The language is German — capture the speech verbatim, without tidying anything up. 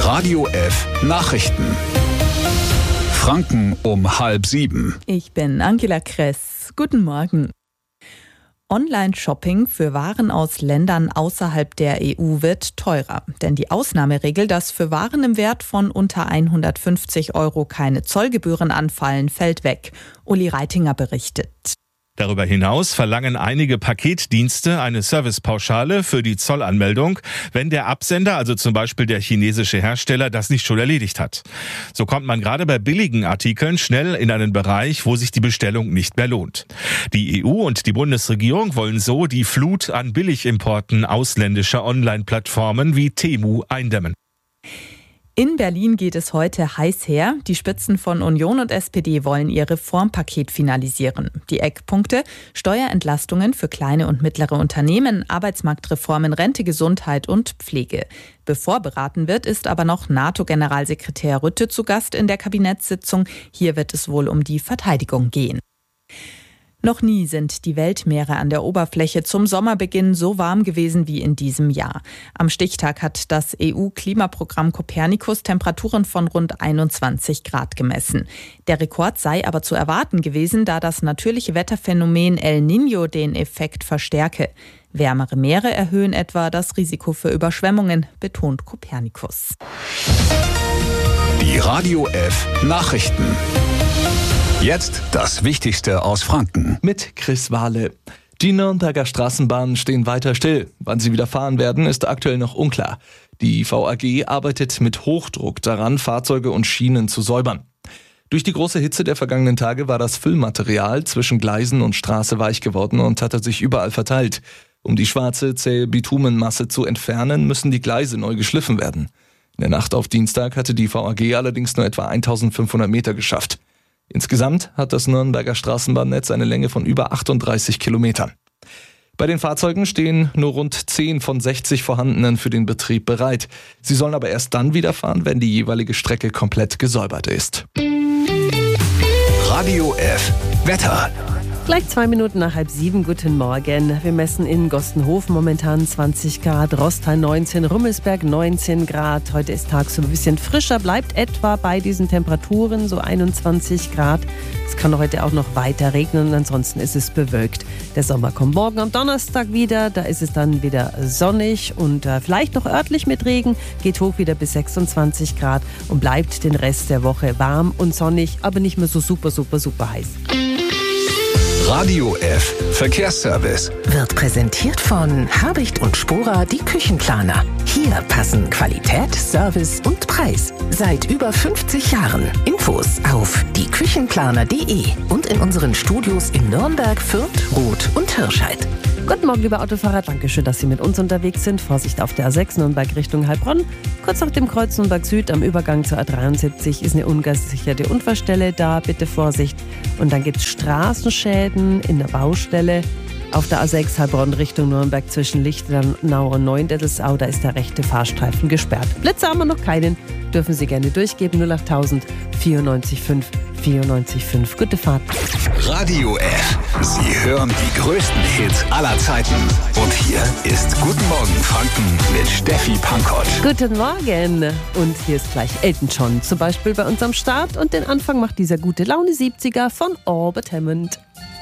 Radio F Nachrichten. Franken um halb sieben. Ich bin Angela Kress. Guten Morgen. Online-Shopping für Waren aus Ländern außerhalb der E U wird teurer. Denn die Ausnahmeregel, dass für Waren im Wert von unter hundertfünfzig Euro keine Zollgebühren anfallen, fällt weg. Uli Reitinger berichtet. Darüber hinaus verlangen einige Paketdienste eine Servicepauschale für die Zollanmeldung, wenn der Absender, also zum Beispiel der chinesische Hersteller, das nicht schon erledigt hat. So kommt man gerade bei billigen Artikeln schnell in einen Bereich, wo sich die Bestellung nicht mehr lohnt. Die E U und die Bundesregierung wollen so die Flut an Billigimporten ausländischer Online-Plattformen wie Temu eindämmen. In Berlin geht es heute heiß her. Die Spitzen von Union und S P D wollen ihr Reformpaket finalisieren. Die Eckpunkte: Steuerentlastungen für kleine und mittlere Unternehmen, Arbeitsmarktreformen, Rente, Gesundheit und Pflege. Bevor beraten wird, ist aber noch NATO-Generalsekretär Rutte zu Gast in der Kabinettssitzung. Hier wird es wohl um die Verteidigung gehen. Noch nie sind die Weltmeere an der Oberfläche zum Sommerbeginn so warm gewesen wie in diesem Jahr. Am Stichtag hat das E U-Klimaprogramm Copernicus Temperaturen von rund einundzwanzig Grad gemessen. Der Rekord sei aber zu erwarten gewesen, da das natürliche Wetterphänomen El Niño den Effekt verstärke. Wärmere Meere erhöhen etwa das Risiko für Überschwemmungen, betont Copernicus. Die Radio F Nachrichten. Jetzt das Wichtigste aus Franken. Mit Chris Wahle. Die Nürnberger Straßenbahnen stehen weiter still. Wann sie wieder fahren werden, ist aktuell noch unklar. Die V A G arbeitet mit Hochdruck daran, Fahrzeuge und Schienen zu säubern. Durch die große Hitze der vergangenen Tage war das Füllmaterial zwischen Gleisen und Straße weich geworden und hatte sich überall verteilt. Um die schwarze, zähe Bitumenmasse zu entfernen, müssen die Gleise neu geschliffen werden. In der Nacht auf Dienstag hatte die V A G allerdings nur etwa eintausendfünfhundert Meter geschafft. Insgesamt hat das Nürnberger Straßenbahnnetz eine Länge von über achtunddreißig Kilometern. Bei den Fahrzeugen stehen nur rund zehn von sechzig vorhandenen für den Betrieb bereit. Sie sollen aber erst dann wieder fahren, wenn die jeweilige Strecke komplett gesäubert ist. Radio F Wetter. Gleich zwei Minuten nach halb sieben, guten Morgen. Wir messen in Gostenhof momentan zwanzig Grad, Rostheim neunzehn, Rummelsberg neunzehn Grad. Heute ist tagsüber ein bisschen frischer, bleibt etwa bei diesen Temperaturen, so einundzwanzig Grad. Es kann heute auch noch weiter regnen und ansonsten ist es bewölkt. Der Sommer kommt morgen am Donnerstag wieder, da ist es dann wieder sonnig und äh, vielleicht noch örtlich mit Regen, geht hoch wieder bis sechsundzwanzig Grad und bleibt den Rest der Woche warm und sonnig, aber nicht mehr so super, super, super heiß. Radio F Verkehrsservice wird präsentiert von Habicht und Spora, die Küchenplaner. Hier passen Qualität, Service und Preis. Seit über fünfzig Jahren. Infos auf die küchenplaner punkt de und in unseren Studios in Nürnberg, Fürth, Roth und Hirscheid. Guten Morgen, liebe Autofahrer. Dankeschön, dass Sie mit uns unterwegs sind. Vorsicht auf der A sechs Nürnberg Richtung Heilbronn. Kurz nach dem Kreuz Nürnberg Süd am Übergang zur A dreiundsiebzig ist eine ungesicherte Unfallstelle. Da bitte Vorsicht. Und dann gibt es Straßenschäden in der Baustelle. Auf der A sechs Heilbronn Richtung Nürnberg zwischen Lichtenau und Neuendettelsau, da ist der rechte Fahrstreifen gesperrt. Blitze haben wir noch keinen. Dürfen Sie gerne durchgeben. null achttausend vierundneunzig fünf vierundneunzig fünf. Gute Fahrt. Radio F. Sie hören die größten Hits aller Zeiten. Und hier ist Guten Morgen Franken mit Steffi Pankott. Guten Morgen. Und hier ist gleich Elton John zum Beispiel bei uns am Start. Und den Anfang macht dieser gute Laune siebziger von Orbit Hammond.